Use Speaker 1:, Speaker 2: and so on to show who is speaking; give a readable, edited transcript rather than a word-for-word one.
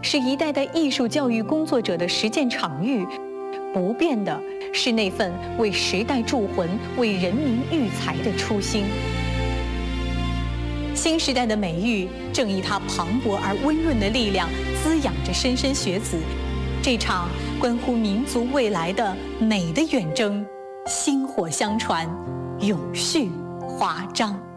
Speaker 1: 是一代代艺术教育工作者的实践场域，不变的是那份为时代铸魂、为人民育才的初心。新时代的美育正以它磅礴而温润的力量滋养着莘莘学子，这场关乎民族未来的美的远征，薪火相传，永续华章。